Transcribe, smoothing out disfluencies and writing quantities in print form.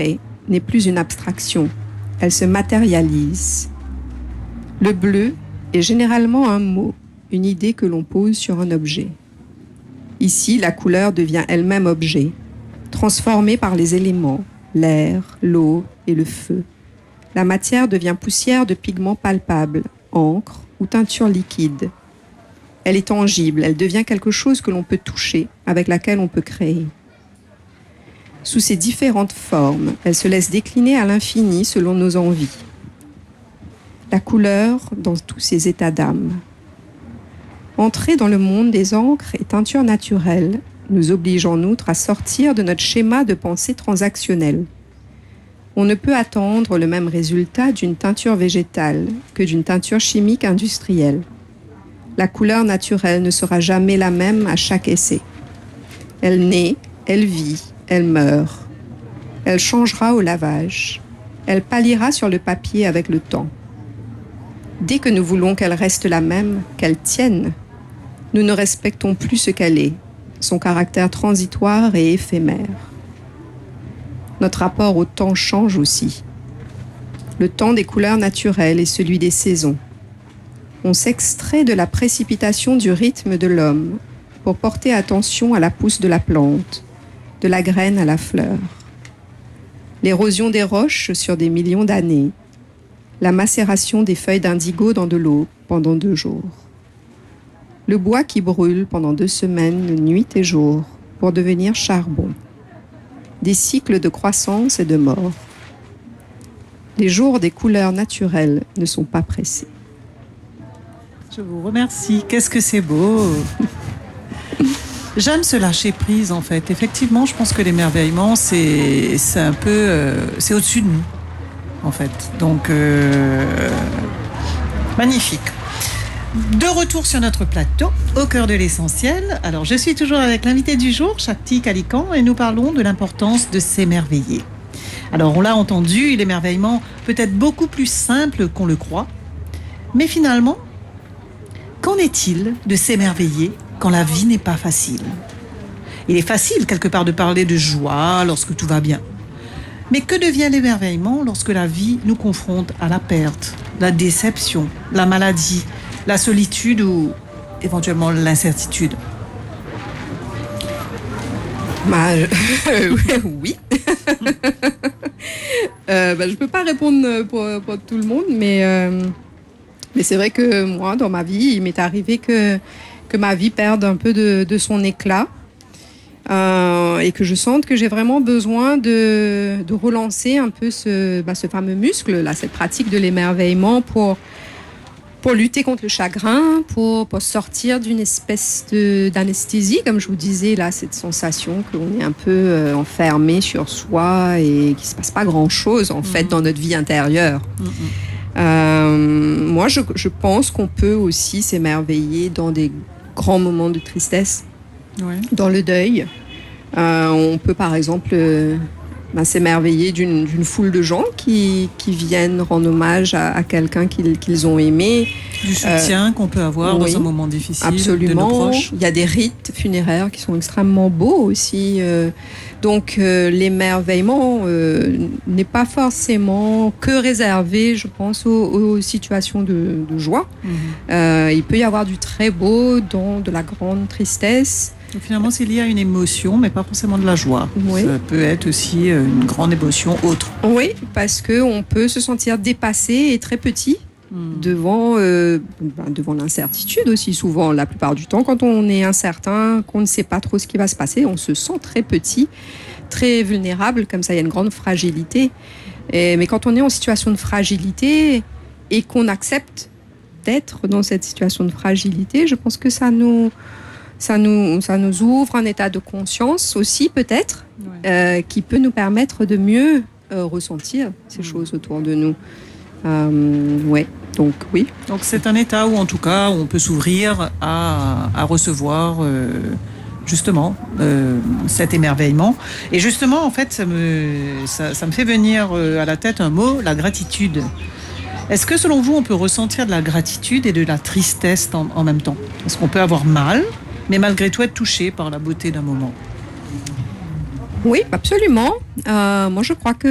concret n'est plus une abstraction, elle se matérialise. Le bleu est généralement un mot, une idée que l'on pose sur un objet. Ici, la couleur devient elle-même objet, transformée par les éléments, l'air, l'eau et le feu. La matière devient poussière de pigments palpables, encre ou teinture liquide. Elle est tangible, elle devient quelque chose que l'on peut toucher, avec laquelle on peut créer. Sous ces différentes formes, elle se laisse décliner à l'infini selon nos envies. La couleur dans tous ses états d'âme. Entrer dans le monde des encres et teintures naturelles nous oblige en outre à sortir de notre schéma de pensée transactionnelle. On ne peut attendre le même résultat d'une teinture végétale que d'une teinture chimique industrielle. La couleur naturelle ne sera jamais la même à chaque essai. Elle naît, elle vit, elle meurt. Elle changera au lavage. Elle pâlira sur le papier avec le temps. Dès que nous voulons qu'elle reste la même, qu'elle tienne, nous ne respectons plus ce qu'elle est, son caractère transitoire et éphémère. Notre rapport au temps change aussi. Le temps des couleurs naturelles est celui des saisons. On s'extrait de la précipitation du rythme de l'homme pour porter attention à la pousse de la plante, de la graine à la fleur. L'érosion des roches sur des millions d'années, la macération des feuilles d'indigo dans de l'eau pendant 2 jours. Le bois qui brûle pendant 2 semaines, nuit et jour, pour devenir charbon. Des cycles de croissance et de mort. Les jours des couleurs naturelles ne sont pas pressés. Je vous remercie. Qu'est-ce que c'est beau. J'aime ce lâcher prise, en fait. Effectivement, je pense que l'émerveillement, c'est un peu... c'est au-dessus de nous, en fait. Donc, magnifique. De retour sur notre plateau, au cœur de l'essentiel. Alors, je suis toujours avec l'invité du jour, Shakti Kalikan, et nous parlons de l'importance de s'émerveiller. Alors, on l'a entendu, l'émerveillement peut être beaucoup plus simple qu'on le croit. Mais finalement, qu'en est-il de s'émerveiller quand la vie n'est pas facile ? Il est facile, quelque part, de parler de joie lorsque tout va bien. Mais que devient l'émerveillement lorsque la vie nous confronte à la perte, la déception, la maladie, la solitude ou éventuellement l'incertitude ? Oui. Je peux pas répondre pour tout le monde, mais c'est vrai que moi, dans ma vie, il m'est arrivé que ma vie perde un peu de son éclat et que je sente que j'ai vraiment besoin de relancer un peu ce fameux muscle, là, cette pratique de l'émerveillement pour lutter contre le chagrin, pour sortir d'une espèce d'anesthésie, comme je vous disais, là, cette sensation qu'on est un peu enfermé sur soi et qu'il ne se passe pas grand-chose, en fait, dans notre vie intérieure. Moi, je pense qu'on peut aussi s'émerveiller dans des grands moments de tristesse, dans le deuil. On peut, par exemple... s'émerveiller d'une foule de gens qui viennent rendre hommage à quelqu'un qu'ils ont aimé. Du soutien qu'on peut avoir dans un moment difficile. Absolument. De nos proches. Il y a des rites funéraires qui sont extrêmement beaux aussi. Donc l'émerveillement n'est pas forcément que réservé, je pense, aux situations de joie. Il peut y avoir du très beau dans de la grande tristesse. Donc finalement, c'est lié à une émotion, mais pas forcément de la joie. Oui. Ça peut être aussi une grande émotion autre. Oui, parce qu'on peut se sentir dépassé et très petit devant l'incertitude aussi, souvent. La plupart du temps, quand on est incertain, qu'on ne sait pas trop ce qui va se passer, on se sent très petit, très vulnérable, comme ça, il y a une grande fragilité. Mais quand on est en situation de fragilité et qu'on accepte d'être dans cette situation de fragilité, je pense que ça nous ouvre un état de conscience aussi, peut-être, qui peut nous permettre de mieux ressentir ces choses autour de nous. Donc oui. Donc c'est un état où, en tout cas, on peut s'ouvrir à recevoir justement cet émerveillement. Et justement, en fait, ça me fait venir à la tête un mot, la gratitude. Est-ce que, selon vous, on peut ressentir de la gratitude et de la tristesse en même temps ? Est-ce qu'on peut avoir mal, mais malgré tout être touché par la beauté d'un moment ? Oui, absolument. Moi, je crois que